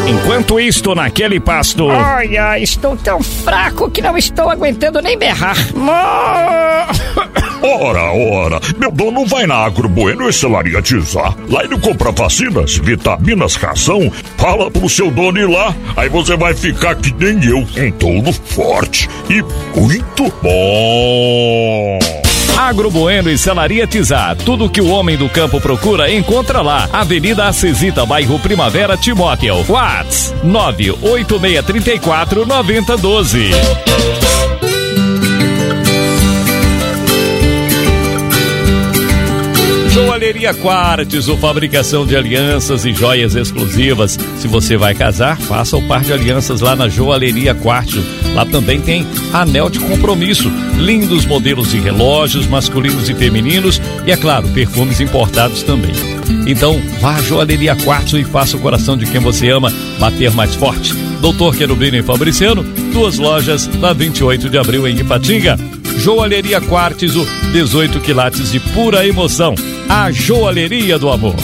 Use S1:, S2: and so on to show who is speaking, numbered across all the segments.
S1: Enquanto isto, naquele pasto...
S2: Olha, estou tão fraco que não estou aguentando nem berrar.
S3: Ora, meu dono vai na Agro Bueno e Celaria Tizá. Lá ele compra vacinas, vitaminas, ração. Fala pro seu dono ir lá, aí você vai ficar que nem eu, um touro forte e muito bom.
S1: Agro Bueno e Celaria Tizá. Tudo que o homem do campo procura, encontra lá. Avenida Acesita, bairro Primavera, Timóteo. Whats 98634-9012. Joalheria Quartzo, fabricação de alianças e joias exclusivas. Se você vai casar, faça o par de alianças lá na Joalheria Quartzo. Lá também tem anel de compromisso, lindos modelos de relógios masculinos e femininos e, é claro, perfumes importados também. Então, vá à Joalheria Quartzo e faça o coração de quem você ama bater mais forte. Doutor Querubino e Fabriciano, 2 lojas na 28 de abril em Ipatinga. Joalheria Quartzo, 18 quilates de pura emoção. A Joalheria do Amor.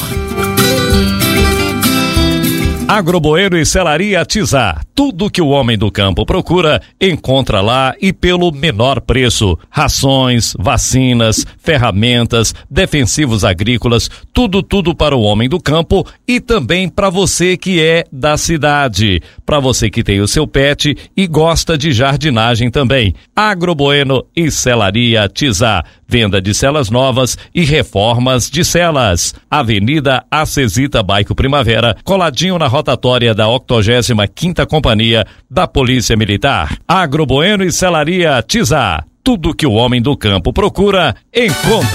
S1: Agro Bueno e Celaria Tizá. Tudo que o homem do campo procura, encontra lá e pelo menor preço. Rações, vacinas, ferramentas, defensivos agrícolas, tudo para o homem do campo e também para você que é da cidade. Para você que tem o seu pet e gosta de jardinagem também. Agro Bueno e Celaria Tizá. Venda de celas novas e reformas de celas. Avenida Acesita, bairro Primavera, coladinho na rotatória da 85ª Companhia da Polícia Militar. Agro Bueno e Celaria Tizá. Tudo que o homem do campo procura, encontra.